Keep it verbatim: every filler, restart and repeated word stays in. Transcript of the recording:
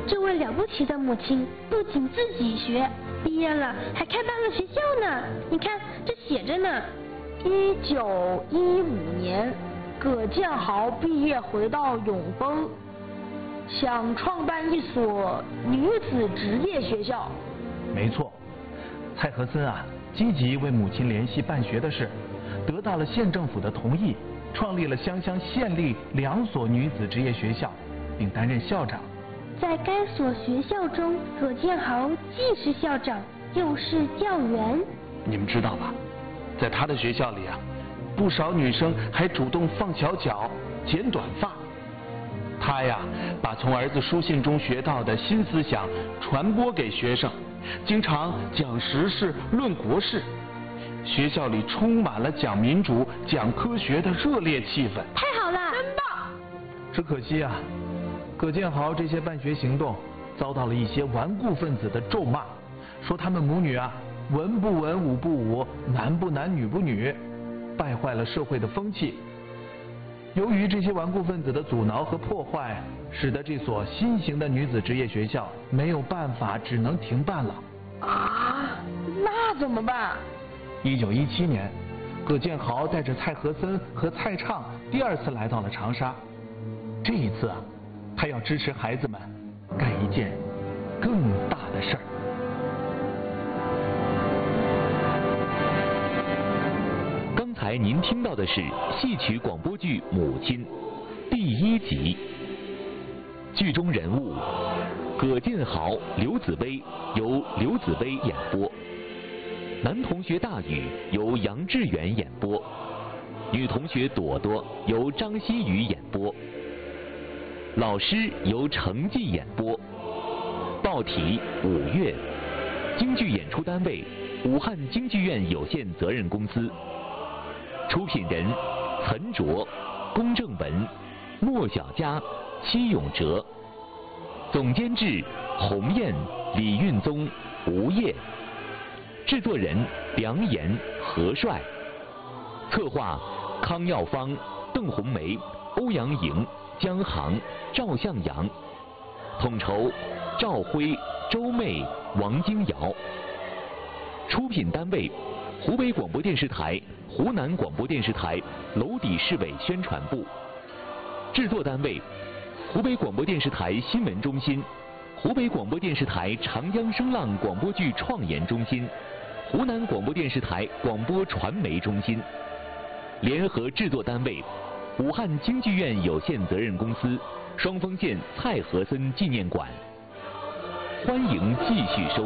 这位了不起的母亲不仅自己学，毕业了还开办了学校呢。你看，这写着呢。 一九一五年，葛建豪毕业回到永丰，想创办一所女子职业学校。 没错，蔡和森啊，积极为母亲联系办学的事，得到了县政府的同意，创立了湘乡县立两所女子职业学校，并担任校长。 在该所学校中，葛建豪既是校长，又是教员。 你们知道吧？在他的学校里啊，不少女生还主动放小脚、剪短发。他呀，把从儿子书信中学到的新思想传播给学生，经常讲时事、论国事。学校里充满了讲民主、讲科学的热烈气氛。 太好了， 真棒！ 只可惜啊，葛建豪这些办学行动遭到了一些顽固分子的咒骂，说他们母女啊。文不文，武不武，男不男，女不女，败坏了社会的风气。由于这些顽固分子的阻挠和破坏，使得这所新型的女子职业学校没有办法，只能停办了。 啊，那怎么办？ 一九一七年，葛建豪带着蔡和森和蔡畅第二次来到了长沙。这一次啊，他要支持孩子们干一件更大的事儿。 刚才您听到的是戏曲广播剧《母亲》第一集，剧中人物葛建豪、刘子薇由刘子薇演播，男同学大宇由杨致远演播，女同学朵朵由张馨予演播，老师由程季演播，报题五月，京剧演出单位武汉京剧院有限责任公司。出品人：岑卓、龚正文、莫小佳、戚永哲。总监制：洪燕、李运宗、吴烨。制作人：梁岩、何帅。策划：康耀芳、邓红梅、欧阳莹、江航、赵向阳。统筹：赵辉、周妹、王金瑶。出品单位：湖北广播电视台、湖南广播电视台娄底市委宣传部。制作单位：湖北广播电视台新闻中心、湖北广播电视台长江声浪广播剧创研中心、湖南广播电视台广播传媒中心。联合制作单位：武汉京剧院有限责任公司、双峰县蔡和森纪念馆。欢迎继续收